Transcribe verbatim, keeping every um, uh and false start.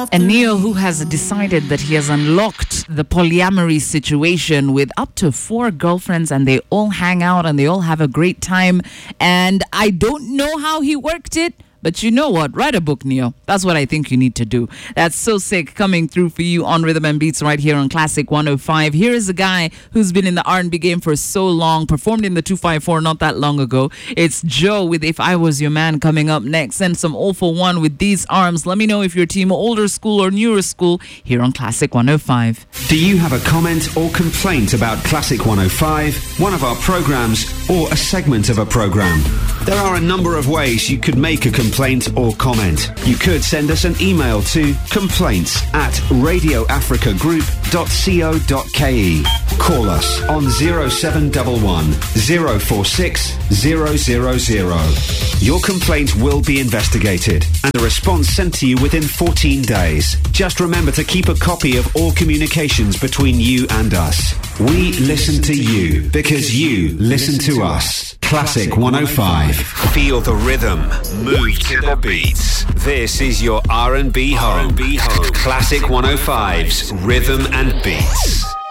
And Neo, who has decided that he has unlocked the polyamory situation with up to four girlfriends, and they all hang out and they all have a great time. And I don't know how he worked it, but you know what? Write a book, Neo. That's what I think you need to do. That's So Sick coming through for you on Rhythm and Beats right here on Classic one oh five. Here is a guy who's been in the R and B game for so long, performed in the two five four not that long ago. It's Joe with If I Was Your Man coming up next. And some All For One with These Arms. Let me know if you're team older school or newer school here on Classic one oh five. Do you have a comment or complaint about Classic one oh five, one of our programs, or a segment of a program? There are a number of ways you could make a complaint or comment. You could send us an email to complaints at radio africa group dot co dot ke. Call us on zero seven one one, zero four six, zero zero zero. Your complaint will be investigated and a response sent to you within fourteen days. Just remember to keep a copy of all communications between you and us. We listen to you because you listen to us. Classic one oh five. Feel the rhythm. Move to the beats. This is your R and B home. Classic one oh five's Rhythm and Beats.